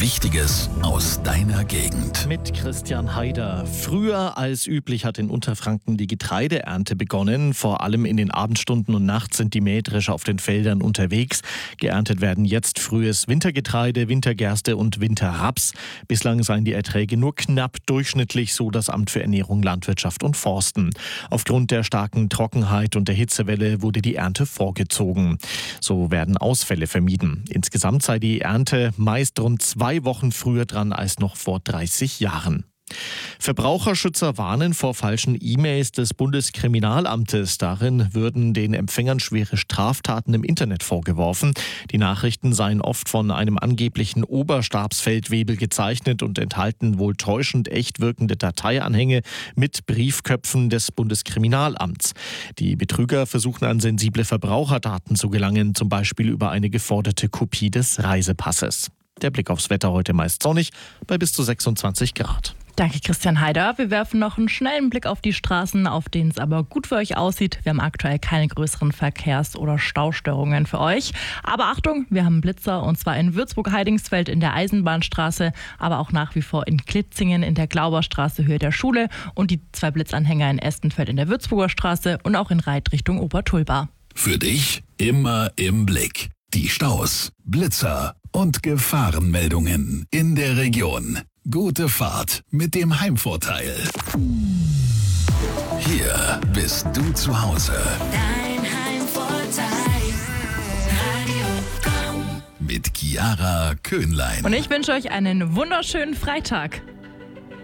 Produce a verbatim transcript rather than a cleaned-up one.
Wichtiges aus deiner Gegend. Mit Christian Haider. Früher als üblich hat in Unterfranken die Getreideernte begonnen. Vor allem in den Abendstunden und nachts sind die Mähdrescher auf den Feldern unterwegs. Geerntet werden jetzt frühes Wintergetreide, Wintergerste und Winterraps. Bislang seien die Erträge nur knapp durchschnittlich, so das Amt für Ernährung, Landwirtschaft und Forsten. Aufgrund der starken Trockenheit und der Hitzewelle wurde die Ernte vorgezogen. So werden Ausfälle vermieden. Insgesamt sei die Ernte meist rund zwei Wochen früher dran als noch vor dreißig Jahren. Verbraucherschützer warnen vor falschen E-Mails des Bundeskriminalamtes. Darin würden den Empfängern schwere Straftaten im Internet vorgeworfen. Die Nachrichten seien oft von einem angeblichen Oberstabsfeldwebel gezeichnet und enthalten wohl täuschend echt wirkende Dateianhänge mit Briefköpfen des Bundeskriminalamts. Die Betrüger versuchen an sensible Verbraucherdaten zu gelangen, zum Beispiel über eine geforderte Kopie des Reisepasses. Der Blick aufs Wetter heute meist sonnig bei bis zu sechsundzwanzig Grad. Danke, Christian Haider. Wir werfen noch einen schnellen Blick auf die Straßen, auf denen es aber gut für euch aussieht. Wir haben aktuell keine größeren Verkehrs- oder Staustörungen für euch. Aber Achtung, wir haben Blitzer, und zwar in Würzburg-Heidingsfeld in der Eisenbahnstraße, aber auch nach wie vor in Klitzingen in der Glauberstraße Höhe der Schule und die zwei Blitzanhänger in Estenfeld in der Würzburger Straße und auch in Reit Richtung Obertulba. Für dich immer im Blick. Die Staus, Blitzer und Gefahrenmeldungen in der Region. Gute Fahrt mit dem Heimvorteil. Hier bist du zu Hause. Dein Heimvorteil. Radio Komm. Mit Chiara Köhnlein. Und ich wünsche euch einen wunderschönen Freitag.